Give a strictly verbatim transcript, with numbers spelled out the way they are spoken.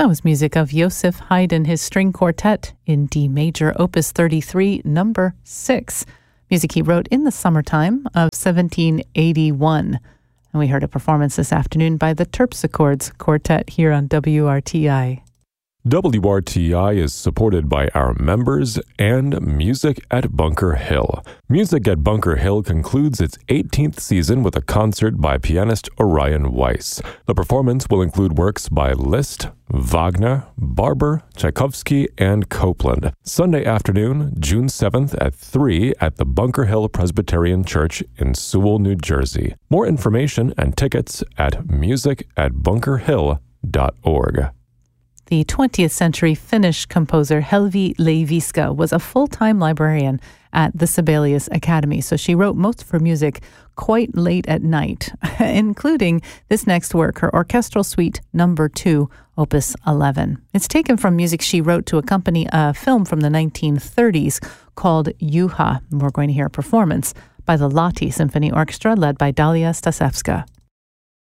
That was music of Joseph Haydn, his string quartet in D major, opus thirty-three, number six. Music he wrote in the summertime of seventeen eighty-one. And we heard a performance this afternoon by the Terpsichords Quartet here on W R T I. W R T I is supported by our members and Music at Bunker Hill. Music at Bunker Hill concludes its eighteenth season with a concert by pianist Orion Weiss. The performance will include works by Liszt, Wagner, Barber, Tchaikovsky, and Copland. Sunday afternoon, June seventh at three at the Bunker Hill Presbyterian Church in Sewell, New Jersey. More information and tickets at music at bunker hill dot org. The twentieth century Finnish composer Helvi Leiviska was a full-time librarian at the Sibelius Academy, so she wrote most of her music quite late at night, including this next work, her orchestral suite number two, opus eleven. It's taken from music she wrote to accompany a film from the nineteen thirties called Juha. We're going to hear a performance by the Lahti Symphony Orchestra led by Dalia Stasevska.